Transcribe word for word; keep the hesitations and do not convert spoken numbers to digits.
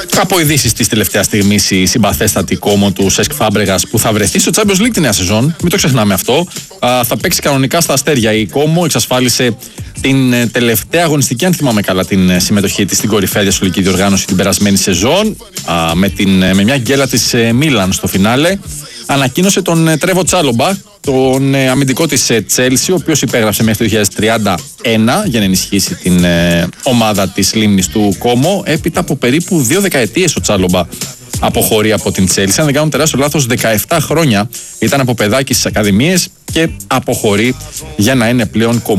Από ειδήσεις της τελευταίας στιγμής, η συμπαθέστατη Κόμο του Σέσκ Φάμπρεγας που θα βρεθεί στο Champions League τη νέα σεζόν, μην το ξεχνάμε αυτό, α, θα παίξει κανονικά στα αστέρια. Η Κόμο εξασφάλισε την τελευταία αγωνιστική, αν θυμάμαι καλά, την συμμετοχή της στην κορυφαία διασωλική διοργάνωση την περασμένη σεζόν, α, με, την, με μια γκέλα της Μίλαν στο φινάλε. Ανακοίνωσε τον Τρέβο Τσάλομπα, τον αμυντικό της Τσέλσι, ο οποίος υπέγραψε μέχρι το δύο χιλιάδες τριάντα ένα για να ενισχύσει την ε, ομάδα της λίμνης του Κόμο. Έπειτα από περίπου δύο δεκαετίες ο Τσάλομπα αποχωρεί από την Τσέλσι. Αν δεν κάνω τεράστιο λάθος, δεκαεπτά χρόνια ήταν από παιδάκι στις ακαδημίες και αποχωρεί για να είναι πλέον κομμάτι